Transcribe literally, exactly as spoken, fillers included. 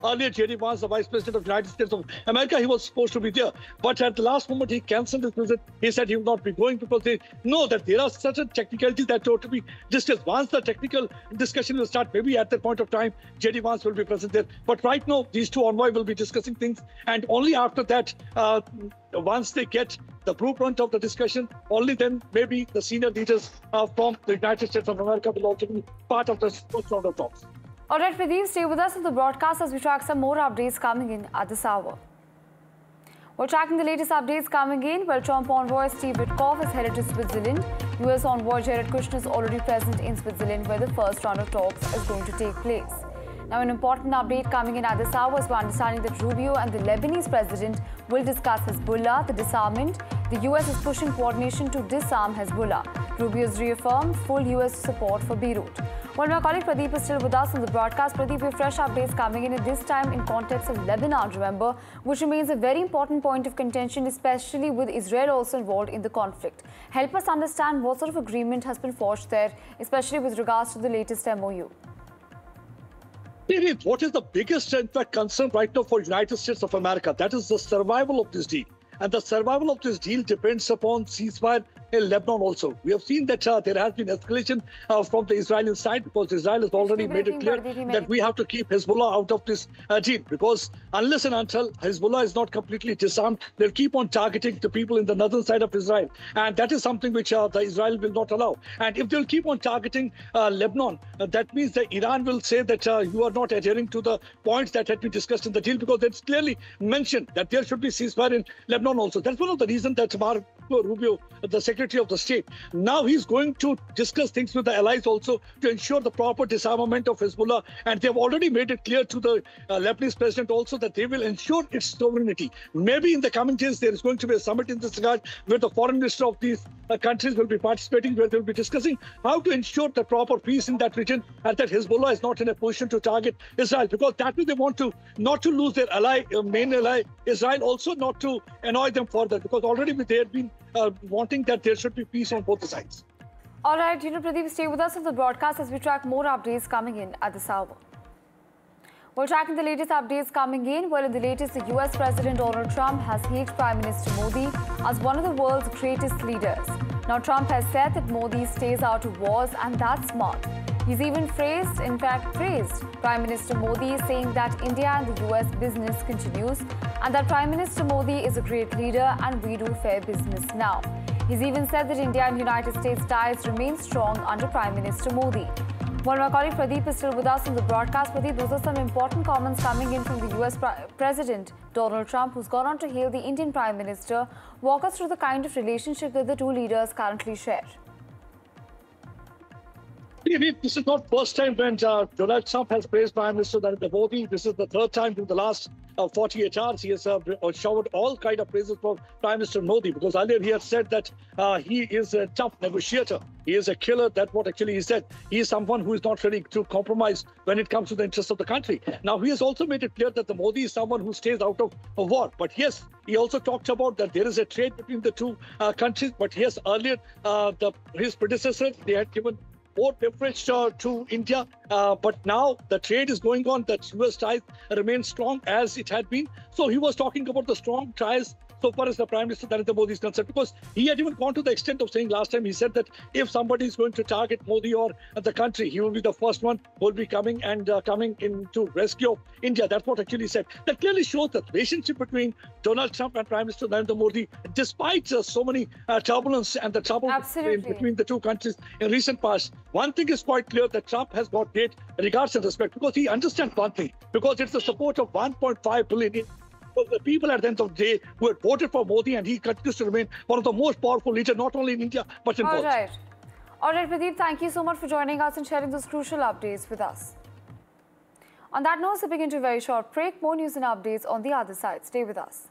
Earlier, J D Vance, the Vice President of the United States of America, he was supposed to be there. But at the last moment, he cancelled his visit. He said he will not be going because they know that there are certain technicalities that ought to be discussed. Once the technical discussion will start, maybe at that point of time, J D Vance will be present there. But right now, these two envoys will be discussing things. And only after that, uh, once they get the blueprint of the discussion, only then maybe the senior leaders uh, from the United States of America will also be part of the first round of talks. All right, Pradeep, stay with us on the broadcast as we track some more updates coming in at this hour. We're tracking the latest updates coming in. Well, Trump envoy Steve Witkoff is headed to Switzerland. U S envoy Jared Kushner is already present in Switzerland, where the first round of talks is going to take place. Now, an important update coming in at this hour is we're understanding that Rubio and the Lebanese president will discuss Hezbollah, the disarmament. The U S is pushing coordination to disarm Hezbollah. Rubio has reaffirmed full U S support for Beirut. Well, my colleague Pradeep is still with us on the broadcast. Pradeep, we have fresh updates coming in at this time in context of Lebanon, remember, which remains a very important point of contention, especially with Israel also involved in the conflict. Help us understand what sort of agreement has been forged there, especially with regards to the latest M O U. What is the biggest, in fact, concern right now for the United States of America? That is the survival of this deal. And the survival of this deal depends upon ceasefire in Lebanon also. We have seen that uh, there has been escalation uh, from the Israeli side because Israel has already made it clear that we have to keep Hezbollah out of this uh, deal, because unless and until Hezbollah is not completely disarmed, they'll keep on targeting the people in the northern side of Israel. And that is something which uh, the Israel will not allow. And if they'll keep on targeting uh, Lebanon, uh, that means that Iran will say that uh, you are not adhering to the points that had been discussed in the deal, because it's clearly mentioned that there should be ceasefire in Lebanon also. That's one of the reasons that Marco Rubio, the Secretary of the State, now he's going to discuss things with the allies also to ensure the proper disarmament of Hezbollah. And they've already made it clear to the uh, Lebanese president also that they will ensure its sovereignty. Maybe in the coming days, there is going to be a summit in this regard where the foreign minister of these uh, countries will be participating, where they'll be discussing how to ensure the proper peace in that region and that Hezbollah is not in a position to target Israel, because that way they want to not to lose their ally, uh, main ally, Israel, also not to annoy them further, because already they had been uh, wanting that there should be peace on both sides. All right, you know, Pradeep, stay with us on the broadcast as we track more updates coming in at this hour. We're tracking the latest updates coming in. Well, in the latest, the U S President Donald Trump has hailed Prime Minister Modi as one of the world's greatest leaders. Now, Trump has said that Modi stays out of wars, and that's smart. He's even phrased, in fact, praised Prime Minister Modi, saying that India and the U S business continues and that Prime Minister Modi is a great leader and we do fair business now. He's even said that India and United States ties remain strong under Prime Minister Modi. Well, my colleague Pradeep is still with us on the broadcast. Pradeep, those are some important comments coming in from the U S President Donald Trump, who's gone on to hail the Indian Prime Minister. Walk us through the kind of relationship that the two leaders currently share. This is not the first time when uh, Donald Trump has praised Prime Minister Narendra Modi. This is the third time in the last uh, forty-eight hours he has uh, showered all kind of praises for Prime Minister Modi, because earlier he had said that uh, he is a tough negotiator. He is a killer. That's what actually he said. He is someone who is not ready to compromise when it comes to the interests of the country. Now, he has also made it clear that the Modi is someone who stays out of a war. But yes, he also talked about that there is a trade between the two uh, countries. But yes, earlier, uh, the, his predecessors, they had given more leverage uh, to India, uh, but now the trade is going on, that U S ties remain strong as it had been. So he was talking about the strong ties so far as the Prime Minister Narendra Modi is concerned, because he had even gone to the extent of saying last time, he said that if somebody is going to target Modi or the country, he will be the first one who will be coming and uh, coming in to rescue India. That's what actually he said. That clearly shows the relationship between Donald Trump and Prime Minister Narendra Modi, despite uh, so many uh, turbulence and the trouble in, between the two countries in recent past. One thing is quite clear, that Trump has got great regards and respect, because he understands one thing, because it's the support of one point five billion the people at the end of the day who had voted for Modi, and he continues to remain one of the most powerful leaders, not only in India, but in the world. All right. All right, Pradeep, thank you so much for joining us and sharing those crucial updates with us. On that note, stepping into a very short break, more news and updates on the other side. Stay with us.